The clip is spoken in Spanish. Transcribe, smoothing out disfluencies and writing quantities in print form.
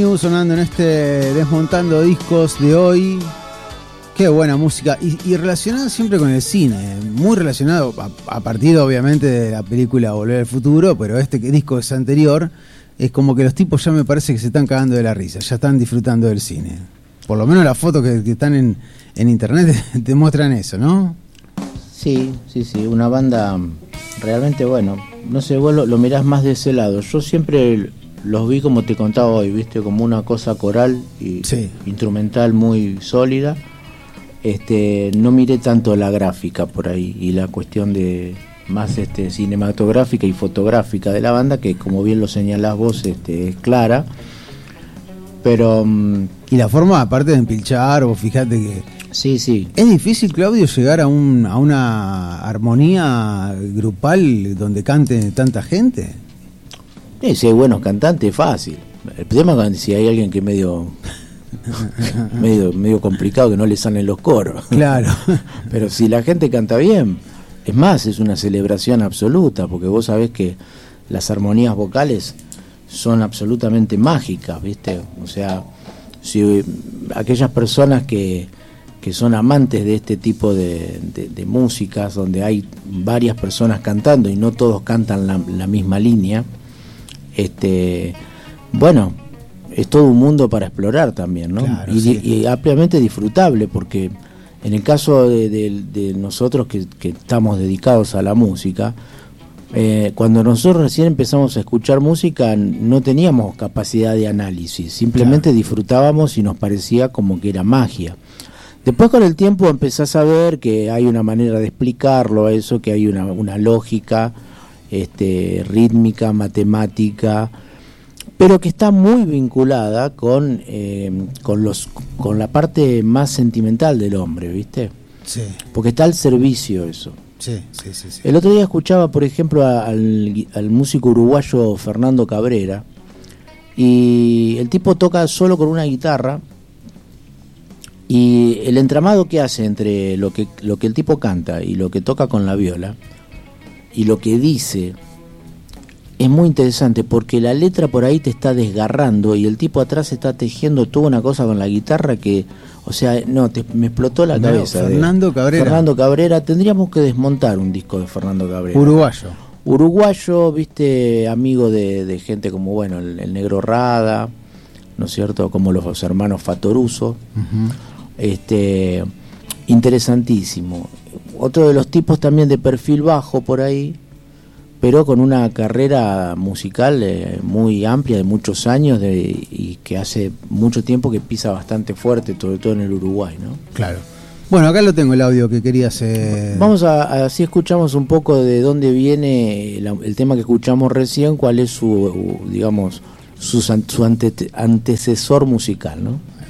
Sonando en este Desmontando Discos de hoy. Qué buena música. Y relacionada siempre con el cine. Muy relacionado a partir obviamente de la película Volver al Futuro. Pero este disco es anterior. Es como que los tipos ya me parece que se están cagando de la risa. Ya están disfrutando del cine. Por lo menos las fotos que están en internet te muestran eso, ¿no? Sí. Una banda realmente, bueno, no sé, vos lo mirás más de ese lado. Yo siempre los vi como te contaba hoy, viste, como una cosa coral y instrumental muy sólida. No miré tanto la gráfica por ahí y la cuestión de más cinematográfica y fotográfica de la banda, que como bien lo señalás vos, es clara. Pero y la forma, aparte de empilchar, vos fíjate que sí. Es difícil, Claudio, llegar a una armonía grupal donde cante tanta gente. Si hay buenos cantantes, es fácil. El problema es si hay alguien que es medio complicado, que no le salen los coros. Claro. Pero si la gente canta bien, es más, es una celebración absoluta, porque vos sabés que las armonías vocales son absolutamente mágicas, ¿viste? O sea, si aquellas personas que son amantes de este tipo de músicas, donde hay varias personas cantando y no todos cantan la misma línea, bueno, es todo un mundo para explorar también, ¿no? Claro, y ampliamente disfrutable, porque en el caso de nosotros que estamos dedicados a la música, cuando nosotros recién empezamos a escuchar música no teníamos capacidad de análisis, simplemente disfrutábamos y nos parecía como que era magia. Después con el tiempo empezás a ver que hay una manera de explicarlo a eso, que hay una lógica rítmica, matemática, pero que está muy vinculada con la parte más sentimental del hombre, ¿viste? Sí. Porque está al servicio eso. Sí. El otro día escuchaba, por ejemplo, al músico uruguayo Fernando Cabrera, y el tipo toca solo con una guitarra, y el entramado que hace entre lo que el tipo canta y lo que toca con la viola y lo que dice es muy interesante, porque la letra por ahí te está desgarrando y el tipo atrás está tejiendo toda una cosa con la guitarra que, o sea, me explotó la cabeza. Fernando Cabrera, tendríamos que desmontar un disco de Fernando Cabrera. Uruguayo, viste, amigo de gente como, bueno, el Negro Rada, ¿no es cierto?, como los hermanos Fatoruso. Interesantísimo. Otro de los tipos también de perfil bajo por ahí, pero con una carrera musical muy amplia, de muchos años, y que hace mucho tiempo que pisa bastante fuerte, sobre todo en el Uruguay, ¿no? Claro. Bueno, acá lo tengo el audio que quería hacer. Vamos así escuchamos un poco de dónde viene el tema que escuchamos recién, cuál es su antecesor musical, ¿no?